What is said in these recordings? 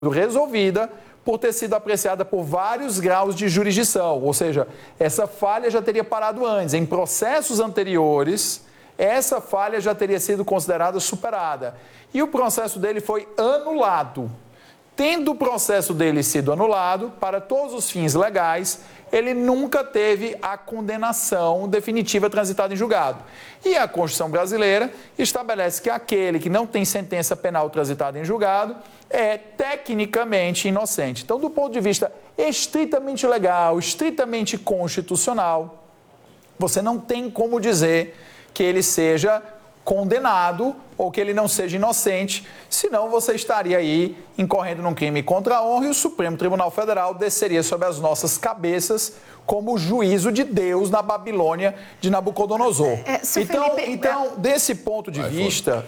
resolvida por ter sido apreciada por vários graus de jurisdição, ou seja, essa falha já teria parado antes. Em processos anteriores, essa falha já teria sido considerada superada. E o processo dele foi anulado. Tendo o processo dele sido anulado, para todos os fins legais, ele nunca teve a condenação definitiva transitada em julgado. E a Constituição brasileira estabelece que aquele que não tem sentença penal transitada em julgado é tecnicamente inocente. Então, do ponto de vista estritamente legal, estritamente constitucional, você não tem como dizer que ele seja condenado ou que ele não seja inocente, senão você estaria aí incorrendo num crime contra a honra e o Supremo Tribunal Federal desceria sobre as nossas cabeças como o juízo de Deus na Babilônia de Nabucodonosor. Então, desse ponto de vista,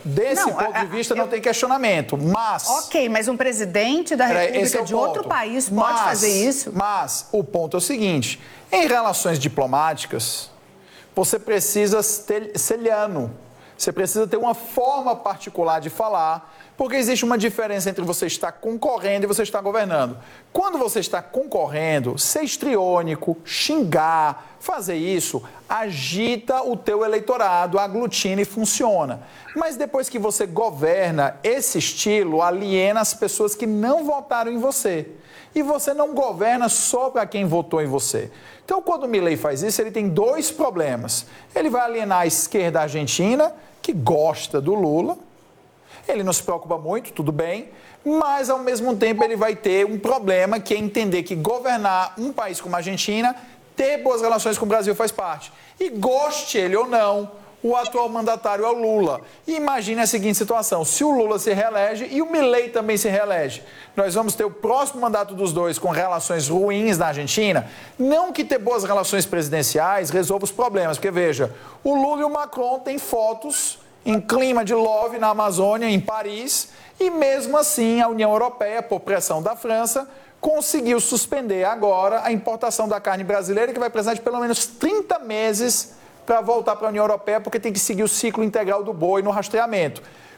não tem questionamento, mas... Ok, mas um presidente da República de outro país pode fazer isso? Mas o ponto é o seguinte, em relações diplomáticas, você precisa ser liano. Você precisa ter uma forma particular de falar, porque existe uma diferença entre você estar concorrendo e você estar governando. Quando você está concorrendo, ser histriônico, xingar, fazer isso, agita o teu eleitorado, aglutina e funciona. Mas depois que você governa, esse estilo aliena as pessoas que não votaram em você. E você não governa só para quem votou em você. Então, quando o Milei faz isso, ele tem dois problemas. Ele vai alienar a esquerda argentina, que gosta do Lula. Ele não se preocupa muito, tudo bem, mas, ao mesmo tempo, ele vai ter um problema, que é entender que governar um país como a Argentina, ter boas relações com o Brasil faz parte. E goste ele ou não, o atual mandatário é o Lula. E imagine a seguinte situação, se o Lula se reelege e o Milei também se reelege, nós vamos ter o próximo mandato dos dois com relações ruins na Argentina, não que ter boas relações presidenciais resolva os problemas, porque veja, o Lula e o Macron têm fotos em clima de love na Amazônia, em Paris, e mesmo assim a União Europeia, por pressão da França, conseguiu suspender agora a importação da carne brasileira, que vai precisar de pelo menos 30 meses para voltar para a União Europeia, porque tem que seguir o ciclo integral do boi no rastreamento.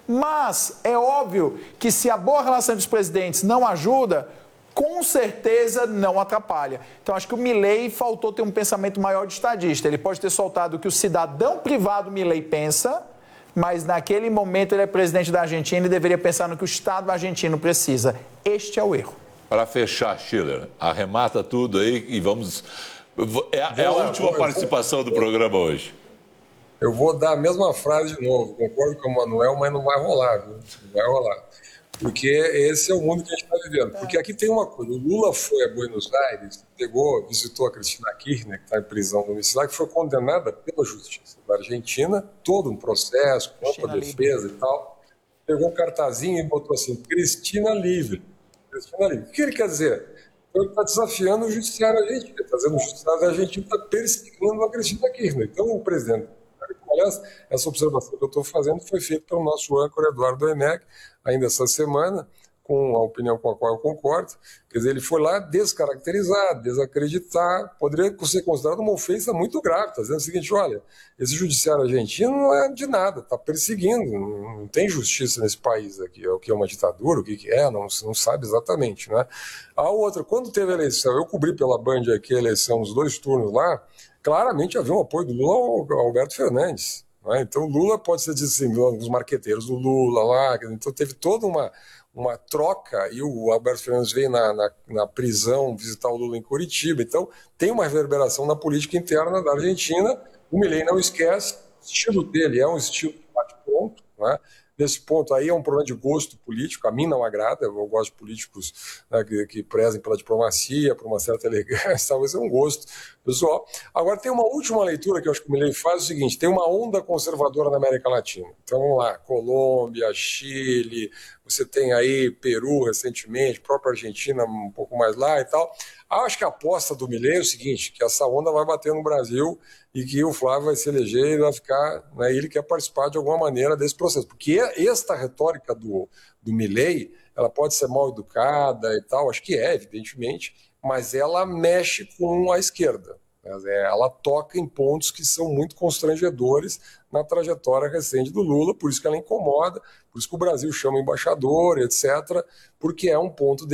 Mas é óbvio que se a boa relação dos presidentes não ajuda, com certeza não atrapalha. Então acho que o Milei faltou ter um pensamento maior de estadista. Ele pode ter soltado o que o cidadão privado Milei pensa, mas naquele momento ele é presidente da Argentina e deveria pensar no que o Estado argentino precisa. Este é o erro. Para fechar, Schiller, arremata tudo aí e vamos... É a última participação do programa hoje. Eu vou dar a mesma frase de novo. Concordo com o Manuel, mas não vai rolar, viu? Não vai rolar. Porque esse é o mundo que a gente está vivendo. Porque aqui tem uma coisa. O Lula foi a Buenos Aires, visitou a Cristina Kirchner, que está em prisão domiciliar, que foi condenada pela justiça da Argentina, todo um processo, contra a defesa e tal. Pegou um cartazinho e botou assim, Cristina livre. Cristina livre. O que ele quer dizer? Ele está desafiando o judiciário argentino, está dizendo que o judiciário argentino está perseguindo a Cristina Kirchner. Então, o presidente, aliás, essa observação que eu estou fazendo foi feita pelo nosso âncora Eduardo Domenech, ainda essa semana, com a opinião com a qual eu concordo. Quer dizer, ele foi lá descaracterizar, desacreditar, poderia ser considerado uma ofensa muito grave. Está dizendo o seguinte, olha, esse judiciário argentino não é de nada, está perseguindo, não tem justiça nesse país aqui. O que é uma ditadura, o que é, não sabe exatamente, né? A outra, quando teve a eleição, eu cobri pela Band aqui a eleição, os dois turnos lá, claramente havia um apoio do Lula ao Alberto Fernandes. Né? Então o Lula pode ser assim, os marqueteiros do Lula lá, então teve toda uma troca, e o Alberto Fernandes veio na prisão visitar o Lula em Curitiba, então tem uma reverberação na política interna da Argentina. O Milei não esquece, o estilo dele é um estilo de bate-pronto, né? Nesse ponto aí é um problema de gosto político, a mim não agrada, eu gosto de políticos, né, que prezem pela diplomacia, por uma certa elegância, talvez é um gosto pessoal. Agora tem uma última leitura que eu acho que o Milei faz, é o seguinte, tem uma onda conservadora na América Latina, então vamos lá, Colômbia, Chile, você tem aí Peru recentemente, própria Argentina um pouco mais lá e tal. Acho que a aposta do Milei é o seguinte, que essa onda vai bater no Brasil e que o Flávio vai se eleger e vai ficar, né, ele quer participar de alguma maneira desse processo. Porque esta retórica do Milei, ela pode ser mal educada e tal, acho que é, evidentemente, mas ela mexe com a esquerda. Ela toca em pontos que são muito constrangedores na trajetória recente do Lula, por isso que ela incomoda, por isso que o Brasil chama o embaixador, etc., porque é um ponto